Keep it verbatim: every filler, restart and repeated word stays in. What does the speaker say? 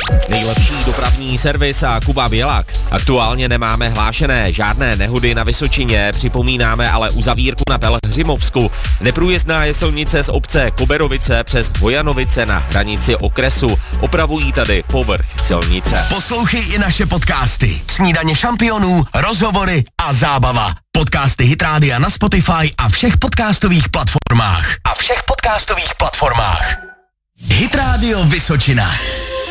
Nejlepší dopravní servis a Kuba Bělak. Aktuálně nemáme hlášené žádné nehody na Vysočině, připomínáme ale uzavírku na Pelhřimovsku. Neprůjezdná je silnice z obce Koberovice přes Vojanovice na hranici okresu. Opravují tady povrch silnice. Poslouchej i naše podcasty. Snídaně šampionů, rozhovory a zábava. Podcasty Hit Rádia na Spotify a všech podcastových platformách. A všech podcastových platformách. Hit Radio Vysočina.